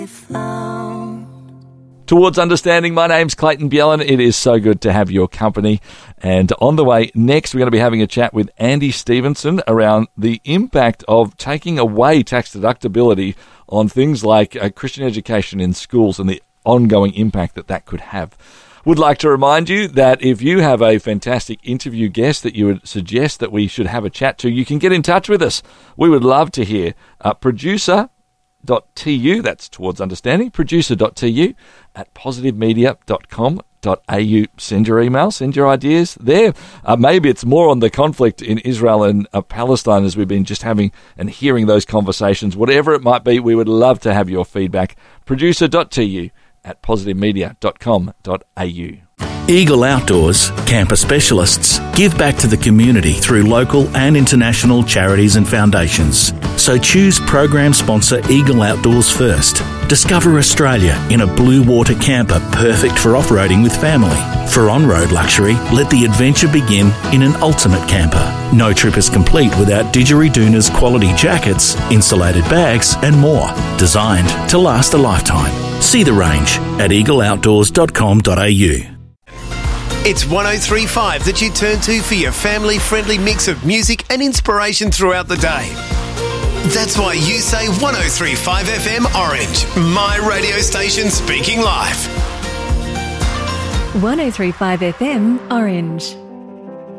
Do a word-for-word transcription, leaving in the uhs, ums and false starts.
Towards Understanding, my name's Clayton Bjellan. It is so good to have your company. And on the way next, we're going to be having a chat with Andy Stevenson around the impact of taking away tax deductibility on things like uh, Christian education in schools and the ongoing impact that that could have. Would like to remind you that if you have a fantastic interview guest that you would suggest that we should have a chat to, you can get in touch with us. We would love to hear. Uh, producer dot t u, that's Towards Understanding, producer dot t u at positive media dot com dot a u. Send your email, send your ideas there. Uh, maybe it's more on the conflict in Israel and uh, Palestine as we've been just having and hearing those conversations. Whatever it might be, we would love to have your feedback. producer dot t u at positive media dot com dot a u. Eagle Outdoors, camper specialists, give back to the community through local and international charities and foundations. So choose program sponsor Eagle Outdoors first. Discover Australia in a blue water camper perfect for off-roading with family. For on-road luxury, let the adventure begin in an ultimate camper. No trip is complete without Didgeridoon's quality jackets, insulated bags and more, designed to last a lifetime. See the range at eagle outdoors dot com dot a u. It's one oh three point five that you turn to for your family-friendly mix of music and inspiration throughout the day. That's why you say one oh three point five F M Orange, my radio station speaking live. one oh three point five F M Orange.